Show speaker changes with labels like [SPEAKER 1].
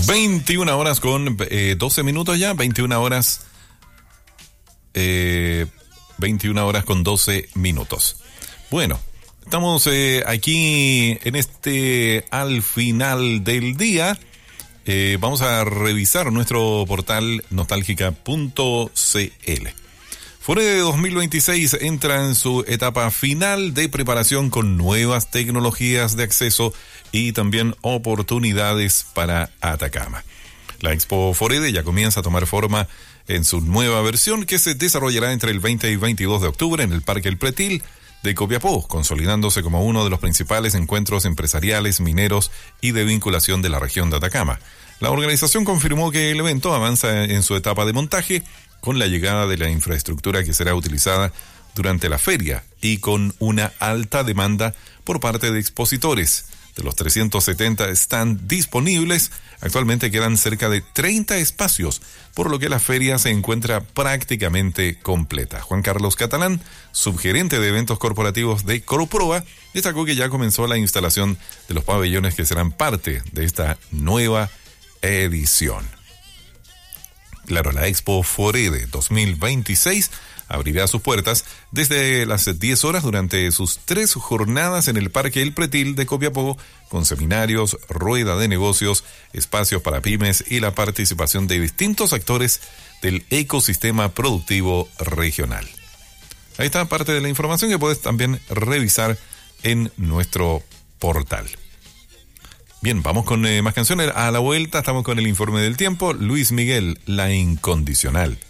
[SPEAKER 1] 21 horas con 12 minutos ya, 21 horas con 12 minutos. Bueno, estamos aquí en al final del día. Vamos a revisar nuestro portal nostálgica.cl. Forede 2026 entra en su etapa final de preparación con nuevas tecnologías de acceso y también oportunidades para Atacama. La Expo Forede ya comienza a tomar forma en su nueva versión que se desarrollará entre el 20 y 22 de octubre en el Parque El Pretil de Copiapó, consolidándose como uno de los principales encuentros empresariales, mineros y de vinculación de la región de Atacama. La organización confirmó que el evento avanza en su etapa de montaje con la llegada de la infraestructura que será utilizada durante la feria y con una alta demanda por parte de expositores. De los 370 stands disponibles, actualmente quedan cerca de 30 espacios, por lo que la feria se encuentra prácticamente completa. Juan Carlos Catalán, subgerente de eventos corporativos de Corproa, destacó que ya comenzó la instalación de los pabellones que serán parte de esta nueva edición. Claro, la Expo Forede 2026 abrirá sus puertas desde las 10 horas durante sus 3 jornadas en el Parque El Pretil de Copiapó, con seminarios, rueda de negocios, espacios para pymes y la participación de distintos actores del ecosistema productivo regional. Ahí está parte de la información que puedes también revisar en nuestro portal. Bien, vamos con más canciones. A la vuelta estamos con el informe del tiempo. Luis Miguel, La Incondicional.